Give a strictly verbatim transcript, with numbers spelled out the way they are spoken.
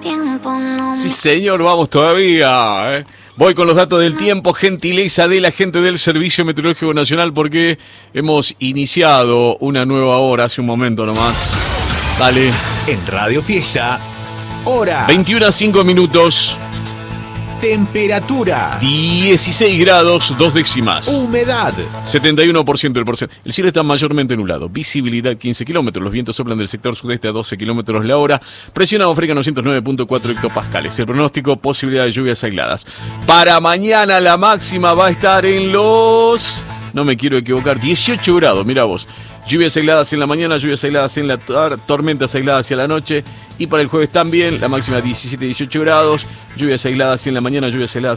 tiempo no me... Sí, señor, vamos todavía. ¿eh? Voy con los datos del tiempo, gentileza de la gente del Servicio Meteorológico Nacional, porque hemos iniciado una nueva hora hace un momento nomás. Dale. En Radio Fiesta, hora. veintiuna a cinco minutos. Temperatura. dieciséis grados, dos décimas. Humedad. setenta y uno por ciento del porcentaje. El cielo está mayormente nublado. Visibilidad quince kilómetros. Los vientos soplan del sector sudeste a doce kilómetros la hora. Presión atmosférica novecientos nueve punto cuatro hectopascales. El pronóstico, posibilidad de lluvias aisladas. Para mañana la máxima va a estar en los... No me quiero equivocar. dieciocho grados, mira vos. Lluvias aisladas en la mañana, lluvias aisladas en la tarde, tormentas aisladas hacia la noche. Y para el jueves también, la máxima diecisiete a dieciocho grados. Lluvias aisladas en la mañana, lluvias aisladas